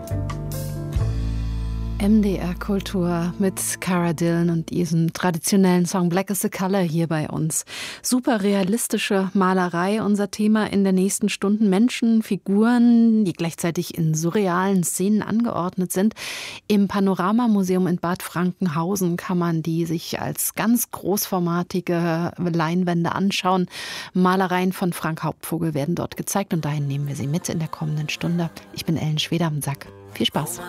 MDR Kultur mit Cara Dillon und diesem traditionellen Song Black is the Color hier bei uns. Super realistische Malerei, unser Thema in der nächsten Stunde. Menschen, Figuren, die gleichzeitig in surrealen Szenen angeordnet sind. Im Panoramamuseum in Bad Frankenhausen kann man die sich als ganz großformatige Leinwände anschauen. Malereien von Frank Hauptvogel werden dort gezeigt und dahin nehmen wir sie mit in der kommenden Stunde. Ich bin Ellen Schweder am Sack. Viel Spaß.